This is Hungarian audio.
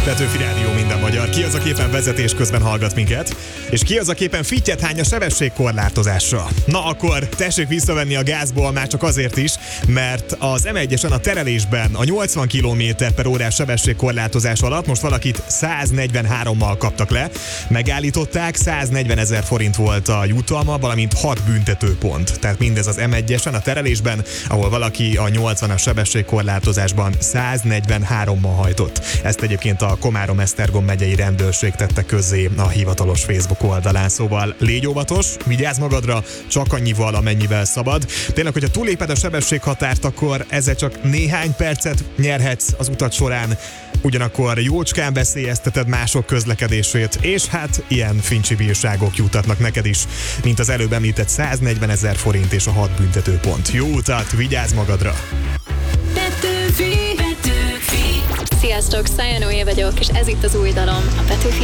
Petőfi Rádió, minden magyar. Ki az, aki éppen vezetés közben hallgat minket? És ki az, aki éppen fittyet hány a sebességkorlátozásra? Na akkor tessék visszavenni a gázból, már csak azért is, mert az M1-esen a terelésben a 80 km/h sebességkorlátozás alatt most valakit 143-mal kaptak le. Megállították, 140 000 forint volt a jutalma, valamint 6 büntetőpont. Tehát mindez az M1-esen a terelésben, ahol valaki a 80-as sebességkorlátozásban 143-mal hajtott. Ezt egyébként a Komárom-Esztergom megyei rendőrség tette közzé a hivatalos Facebook oldalán. Szóval légy óvatos, vigyázz magadra, csak annyival, amennyivel szabad. Tényleg, hogyha túléped a sebességhatárt, akkor ezzel csak néhány percet nyerhetsz az utat során, ugyanakkor jócskán veszélyezteted mások közlekedését, és hát ilyen fincsi bírságok jutatnak neked is, mint az előbb említett 140 000 forint és a 6 büntetőpont. Jó utat, vigyázz magadra! Sziasztok, Szája Noé vagyok, és ez itt az új dalom, a Petőfi